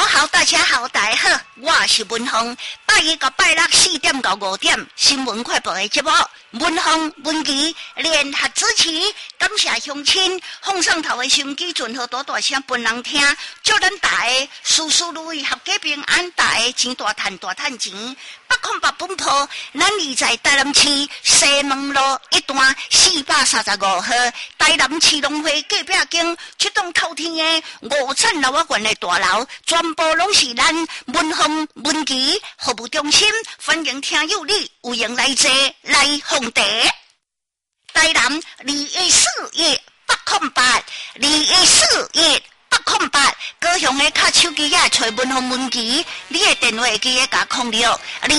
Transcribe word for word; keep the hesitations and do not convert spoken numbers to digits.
好，大家好，大家好，我是文峰。拜一到拜六四点到五点，新闻快报的节目，文峰、文琪联合主持，感谢乡亲放上头的收音机，准好大大声分人听，祝咱大家事事如意，合家平安，大家钱大赚大赚钱。八空八本铺，咱而在台南市西门路一段四百三十五号，台南市农会隔壁间这栋透天的五层楼啊，的大楼，全部拢是咱文峰文琪服务中心，欢迎听友你有闲来坐来奉茶。台南二一四一八空八，二一四一八空八，高雄的卡手机啊，找文峰文琪，你的电话记得甲空了二